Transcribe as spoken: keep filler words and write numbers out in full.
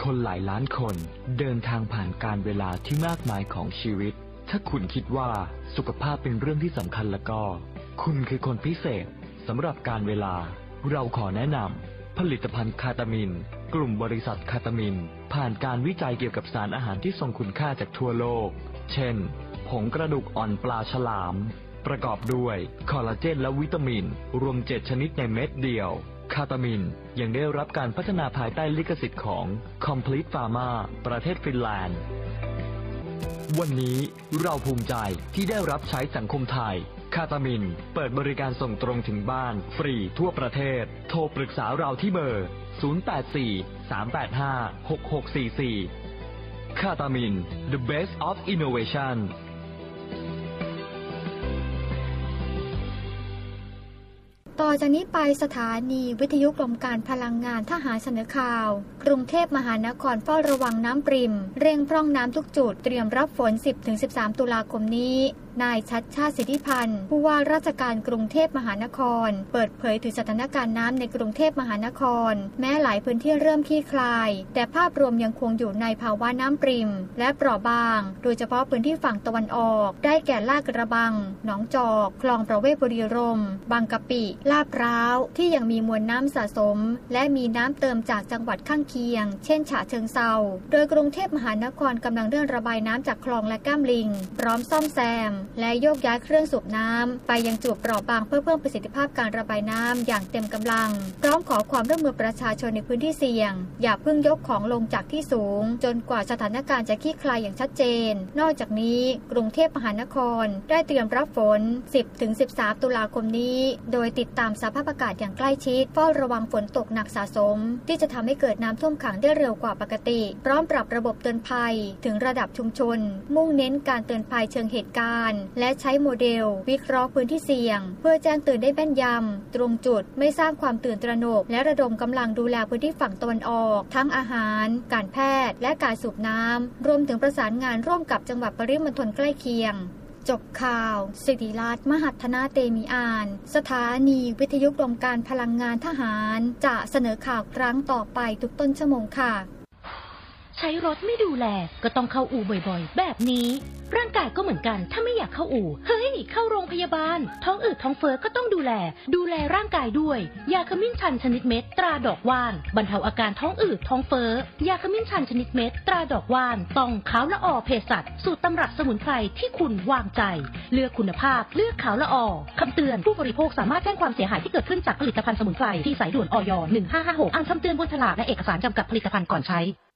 คนหลายล้านคนเดินทางผ่านการเวลาที่มากมายของชีวิตถ้าคุณคิดว่าสุขภาพเป็นเรื่องที่สำคัญแล้วก็คุณคือคนพิเศษสำหรับการเวลาเราขอแนะนำผลิตภัณฑ์คาตามินกลุ่มบริษัทคาตามินผ่านการวิจัยเกี่ยวกับสารอาหารที่ทรงคุณค่าจากทั่วโลกเช่นผงกระดูกอ่อนปลาฉลามประกอบด้วยคอลลาเจนและวิตามินรวมเจ็ดชนิดในเม็ดเดียวคาตามินยังได้รับการพัฒนาภายใต้ลิขสิทธิ์ของ Complete Pharma ประเทศฟินแลนด์วันนี้เราภูมิใจที่ได้รับใช้สังคมไทยคาตามินเปิดบริการส่งตรงถึงบ้านฟรีทั่วประเทศโทรปรึกษาเราที่เบอร์ศูนย์ แปด สี่ สาม แปด ห้า หก หก สี่ สี่คาตามิน The Best of Innovation ต่อจากนี้ไปสถานีวิทยุกรมการพลังงานทหารเสนอข่าวกรุงเทพมหานครเฝ้าระวังน้ำปริ่มเร่งพร่องน้ำทุกจุดเตรียมรับฝน สิบถึงสิบสาม ตุลาคมนี้นายชัชชาติสิทธิพันธ์ผู้ว่าราชการกรุงเทพมหานครเปิดเผยถึงสถานการณ์น้ำในกรุงเทพมหานครแม้หลายพื้นที่เริ่มคลี่คลายแต่ภาพรวมยังคงอยู่ในภาวะน้ำปริ่มและเปราะบางโดยเฉพาะพื้นที่ฝั่งตะวันออกได้แก่ลาดกระบังหนองจอกคลองประเวศบุรีรมย์บางกะปิลาดพร้าวที่ยังมีมวลน้ำสะสมและมีน้ำเติมจากจังหวัดข้างเคียงเช่นฉะเชิงเทราโดยกรุงเทพมหานครกำลังเร่งระบายน้ำจากคลองและแก้มลิงพร้อมซ่อมแซมและโยกย้ายเครื่องสูบน้ำไปยังจุดเปราะบางเพื่อเพิ่มประสิทธิภาพการระบายน้ำอย่างเต็มกำลังพร้อมขอความร่วมมือประชาชนในพื้นที่เสี่ยงอย่าเพิ่งยกของลงจากที่สูงจนกว่าสถานการณ์จะคลี่คลายอย่างชัดเจนนอกจากนี้กรุงเทพมหานครได้เตรียมรับฝน สิบถึงสิบสาม ตุลาคมนี้โดยติดตามสภาพอากาศอย่างใกล้ชิดเฝ้าระวังฝนตกหนักสะสมที่จะทำให้เกิดน้ำท่วมขังได้เร็วกว่าปกติพร้อมปรับระบบเตือนภัยถึงระดับชุมชนมุ่งเน้นการเตือนภัยเชิงเหตุการณ์และใช้โมเดลวิเคราะห์พื้นที่เสี่ยงเพื่อแจ้งเตือนได้แม่นยำตรงจุดไม่สร้างความตื่นตระหนกและระดมกำลังดูแลพื้นที่ฝั่งตะวันออกทั้งอาหารการแพทย์และการสูบน้ำรวมถึงประสานงานร่วมกับจังหวัดปริมณฑลใกล้เคียงจบข่าวสิริรัตน์มหัฒนาเตมีอ่านสถานีวิทยุกรมการพลังงานทหารจะเสนอข่าวครั้งต่อไปทุกต้นชั่วโมงค่ะใช้รถไม่ดูแลก็ต้องเข้าอู่บ่อยๆแบบนี้ร่างกายก็เหมือนกันถ้าไม่อยากเข้าอู่เฮ้ยเข้าโรงพยาบาลท้องอืดท้องเฟ้อก็ต้องดูแลดูแลร่างกายด้วยยาขมิ้นชันชนิดเม็ดตราดอกว่านบรรเทาอาการท้องอืดท้องเฟ้อยาขมิ้นชันชนิดเม็ดตราดอกว่านต้องขาวละออเภสัชสูตรตำรับสมุนไพรที่คุณวางใจเลือกคุณภาพเลือกขาวละออคำเตือนผู้บริโภคสามารถแจ้งความเสียหายที่เกิดขึ้นจากผลิตภัณฑ์สมุนไพรที่สายด่วนอยหนึ่งห้าห้าหกอ่านคำเตือนบนฉลากและเอกสารกำกับผลิตภัณฑ์ก่อนใช้